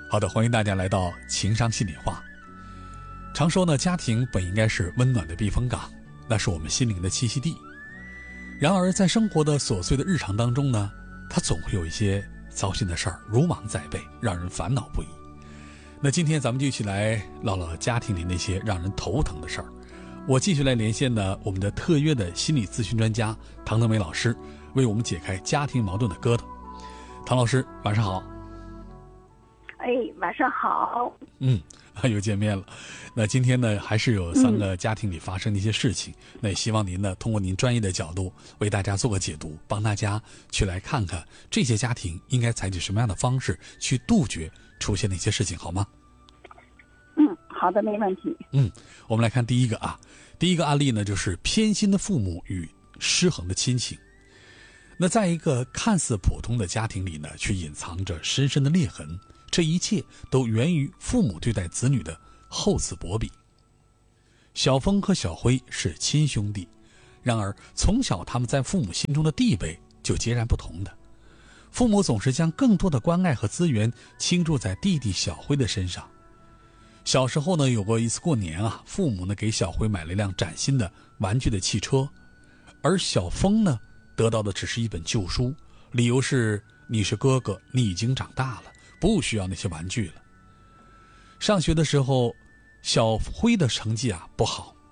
好的，欢迎大家来到情商心里话。常说呢，家庭本应该是温暖的避风港，那是我们心灵的栖息地。然而在生活的琐碎的日常当中呢，它总会有一些糟心的事儿如芒在背，让人烦恼不已。那今天咱们就一起来唠唠家庭里那些让人头疼的事儿。我继续来连线呢我们的特约的心理咨询专家唐德梅老师，为我们解开家庭矛盾的疙瘩。唐老师，晚上好。 晚上好。 又见面了。那今天呢，还是有3个家庭里发生的一些事情，那也希望您呢，通过您专业的角度为大家做个解读，帮大家去来看看这些家庭应该采取什么样的方式去杜绝出现的一些事情，好吗？ 好的，没问题。 我们来看第一个案例呢，就是偏心的父母与失衡的亲情。那在一个看似普通的家庭里呢，却隐藏着深深的裂痕，这一切都源于父母对待子女的厚此薄彼。小峰和小辉是亲兄弟，然而从小他们在父母心中的地位就截然不同的。父母总是将更多的关爱和资源倾注在弟弟小辉的身上。小时候呢，有过一次过年啊，父母呢给小辉买了一辆崭新的玩具的汽车，而小峰呢得到的只是一本旧书，理由是你是哥哥，你已经长大了，不需要那些玩具了。上学的时候，小辉的成绩不好，